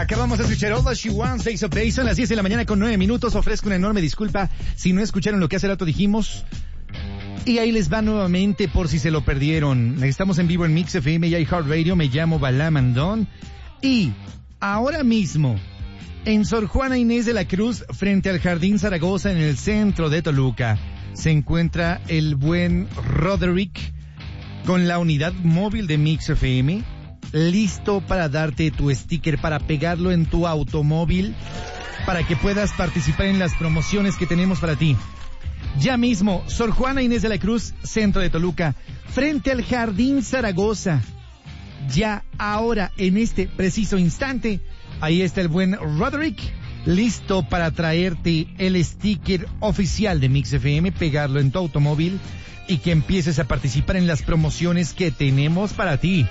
Acabamos de escuchar All That She Wants, Days of Days, son las 10 de la mañana con 9 minutos. Ofrezco una enorme disculpa si no escucharon lo que hace rato dijimos. Y ahí les va nuevamente por si se lo perdieron. Estamos en vivo en Mix FM y iHeartRadio. Me llamo Balam Andón. Y ahora mismo, en Sor Juana Inés de la Cruz, frente al Jardín Zaragoza, en el centro de Toluca, se encuentra el buen Roderick con la unidad móvil de Mix FM, listo para darte tu sticker, para pegarlo en tu automóvil, para que puedas participar en las promociones que tenemos para ti. Ya mismo, Sor Juana Inés de la Cruz, centro de Toluca, frente al Jardín Zaragoza. Ya ahora, en este preciso instante, ahí está el buen Roderick, listo para traerte el sticker oficial de Mix FM, pegarlo en tu automóvil y que empieces a participar en las promociones que tenemos para ti.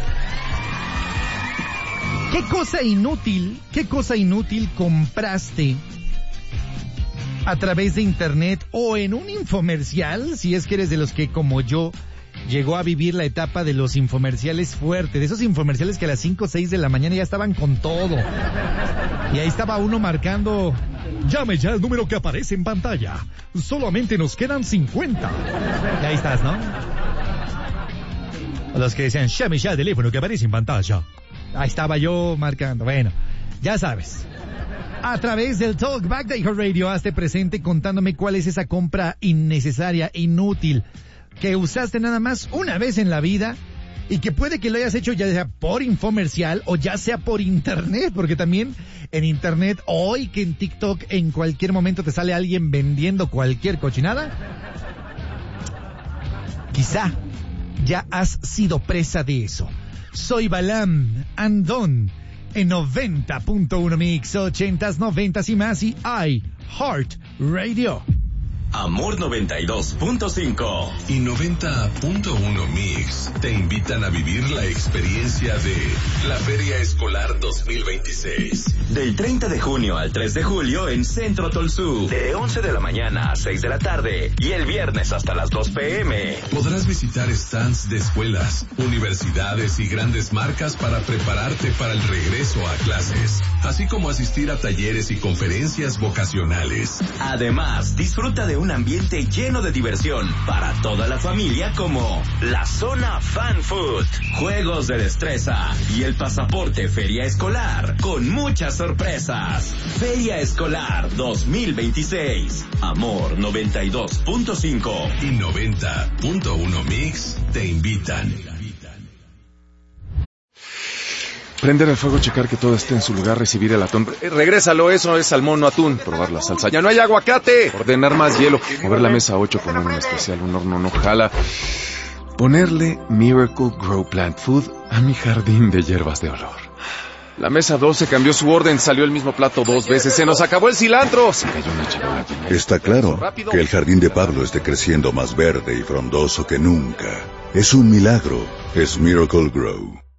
¿Qué cosa inútil compraste a través de internet o en un infomercial? Si es que eres de los que, como yo, llegó a vivir la etapa de los infomerciales fuertes, de esos infomerciales que a las 5 o 6 de la mañana ya estaban con todo. Y ahí estaba uno marcando: llame ya el número que aparece en pantalla. Solamente nos quedan 50. Y ahí estás, ¿no? Los que decían: llame ya el teléfono que aparece en pantalla. Ahí estaba yo marcando. Bueno, ya sabes. A través del Talkback de iHeartRadio, hazte presente contándome cuál es esa compra innecesaria, inútil, que usaste nada más una vez en la vida y que puede que lo hayas hecho ya sea por infomercial o ya sea por internet, porque también en internet, hoy que en TikTok en cualquier momento te sale alguien vendiendo cualquier cochinada, quizá ya has sido presa de eso. Soy Balam Andón en 90.1 Mix, 80s, 90s y más, y iHeartRadio. Amor 92.5 y 90.1 Mix te invitan a vivir la experiencia de la Feria Escolar 2026. Del 30 de junio al 3 de julio en Centro Tolsú, de 11 de la mañana a 6 de la tarde y el viernes hasta las 2 p.m. Podrás visitar stands de escuelas, universidades y grandes marcas para prepararte para el regreso a clases, así como asistir a talleres y conferencias vocacionales. Además, disfruta de un ambiente lleno de diversión para toda la familia, como la zona Fan Food, juegos de destreza y el pasaporte Feria Escolar con muchas sorpresas. Feria Escolar 2026. Amor 92.5 y 90.1 Mix te invitan. Prender el fuego, checar que todo esté en su lugar, recibir el atún. Regrésalo, eso es salmón, no atún. Probar la salsa. ¡Ya no hay aguacate! Ordenar más hielo. Mover la mesa 8, poner un especial, un horno no jala. Ponerle Miracle Grow Plant Food a mi jardín de hierbas de olor. La mesa 12 cambió su orden, salió el mismo plato 2 veces. ¡Se nos acabó el cilantro! Se cayó una charola. Está claro que el jardín de Pablo esté creciendo más verde y frondoso que nunca. Es un milagro. Es Miracle Grow.